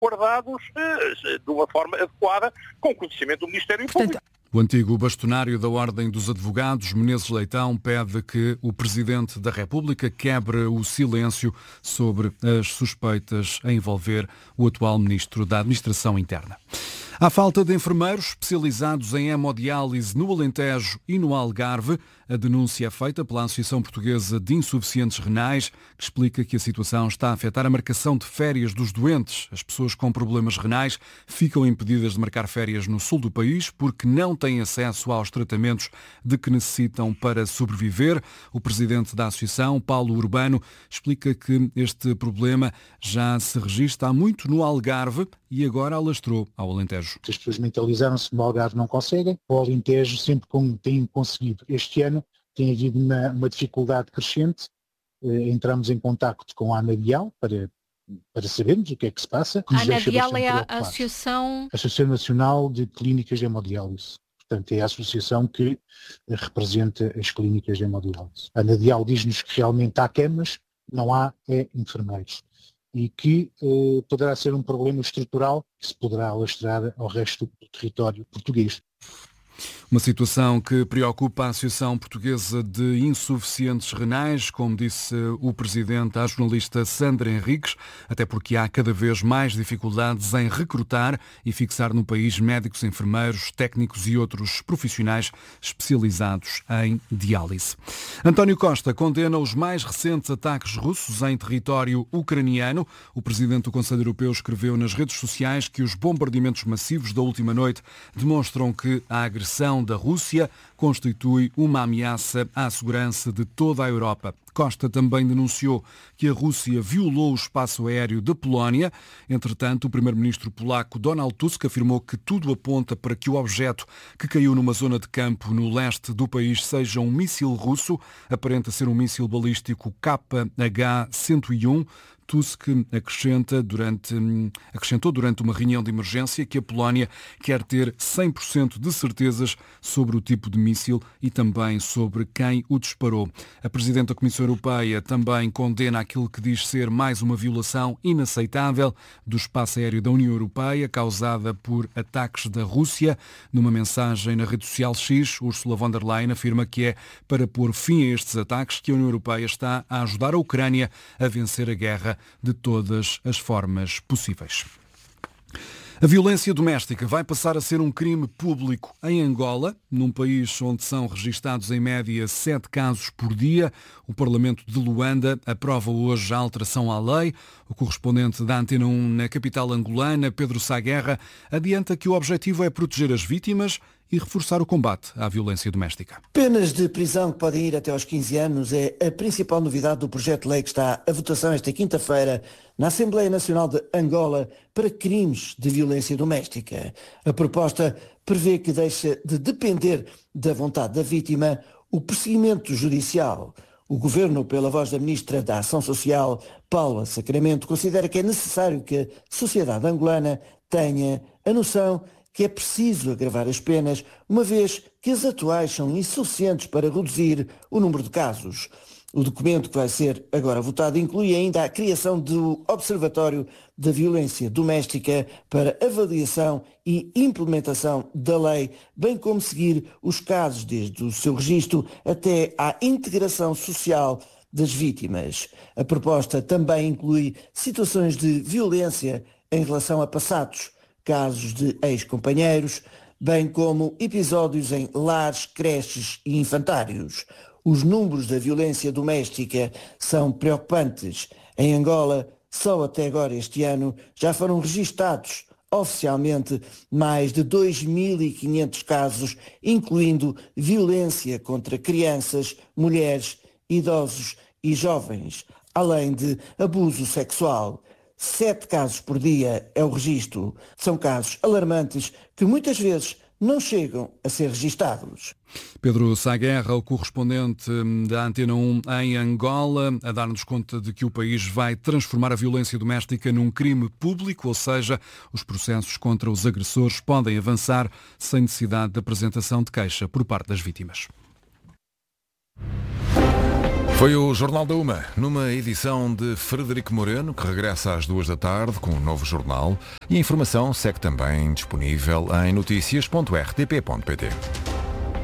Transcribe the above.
guardados de uma forma adequada, com conhecimento do Ministério Público. O antigo bastonário da Ordem dos Advogados, Menezes Leitão, pede que o Presidente da República quebre o silêncio sobre as suspeitas a envolver o atual Ministro da Administração Interna. À falta de enfermeiros especializados em hemodiálise no Alentejo e no Algarve, a denúncia é feita pela Associação Portuguesa de Insuficientes Renais, que explica que a situação está a afetar a marcação de férias dos doentes. As pessoas com problemas renais ficam impedidas de marcar férias no sul do país porque não têm acesso aos tratamentos de que necessitam para sobreviver. O presidente da Associação, Paulo Urbano, explica que este problema já se registra há muito no Algarve e agora alastrou ao Alentejo. As pessoas mentalizaram-se, no Algarve não conseguem, o Alentejo sempre como têm conseguido. Este ano tem havido uma dificuldade crescente, entramos em contacto com a Anadial para sabermos o que é que se passa. A Anadial é a Associação Nacional de Clínicas de Hemodiálise. Portanto, é a associação que representa as clínicas de hemodiálise. A Anadial diz-nos que realmente há camas, não há enfermeiros. E que poderá ser um problema estrutural que se poderá alastrar ao resto do território português. Uma situação que preocupa a Associação Portuguesa de Insuficientes Renais, como disse o presidente à jornalista Sandra Henriques, até porque há cada vez mais dificuldades em recrutar e fixar no país médicos, enfermeiros, técnicos e outros profissionais especializados em diálise. António Costa condena os mais recentes ataques russos em território ucraniano. O presidente do Conselho Europeu escreveu nas redes sociais que os bombardeamentos massivos da última noite demonstram que a agressão da Rússia constitui uma ameaça à segurança de toda a Europa. Costa também denunciou que a Rússia violou o espaço aéreo da Polónia. Entretanto, o primeiro-ministro polaco Donald Tusk afirmou que tudo aponta para que o objeto que caiu numa zona de campo no leste do país seja um míssil russo. Aparenta ser um míssil balístico KH-101. Tusk acrescentou durante uma reunião de emergência que a Polónia quer ter 100% de certezas sobre o tipo de míssil e também sobre quem o disparou. A Presidente da Comissão Europeia também condena aquilo que diz ser mais uma violação inaceitável do espaço aéreo da União Europeia causada por ataques da Rússia. Numa mensagem na rede social X, Ursula von der Leyen afirma que é para pôr fim a estes ataques que a União Europeia está a ajudar a Ucrânia a vencer a guerra de todas as formas possíveis. A violência doméstica vai passar a ser um crime público em Angola, num país onde são registados em média 7 casos por dia. O Parlamento de Luanda aprova hoje a alteração à lei. O correspondente da Antena 1 na capital angolana, Pedro Sá Guerra, adianta que o objetivo é proteger as vítimas e reforçar o combate à violência doméstica. Penas de prisão que podem ir até aos 15 anos é a principal novidade do projeto de lei que está à votação esta quinta-feira na Assembleia Nacional de Angola para crimes de violência doméstica. A proposta prevê que deixa de depender da vontade da vítima o perseguimento judicial. O Governo, pela voz da Ministra da Ação Social, Paula Sacramento, considera que é necessário que a sociedade angolana tenha a noção que é preciso agravar as penas, uma vez que as atuais são insuficientes para reduzir o número de casos. O documento que vai ser agora votado inclui ainda a criação do Observatório da Violência Doméstica para avaliação e implementação da lei, bem como seguir os casos desde o seu registro até à integração social das vítimas. A proposta também inclui situações de violência em relação a passados, casos de ex-companheiros, bem como episódios em lares, creches e infantários. Os números da violência doméstica são preocupantes. Em Angola, só até agora este ano, já foram registados oficialmente mais de 2.500 casos, incluindo violência contra crianças, mulheres, idosos e jovens, além de abuso sexual. 7 casos por dia é o registro. São casos alarmantes que muitas vezes não chegam a ser registados. Pedro Sá Guerra, o correspondente da Antena 1 em Angola, a dar-nos conta de que o país vai transformar a violência doméstica num crime público, ou seja, os processos contra os agressores podem avançar sem necessidade de apresentação de queixa por parte das vítimas. Foi o Jornal da Uma, numa edição de Frederico Moreno, que regressa às 2 da tarde com um novo jornal. E a informação segue também disponível em notícias.rtp.pt.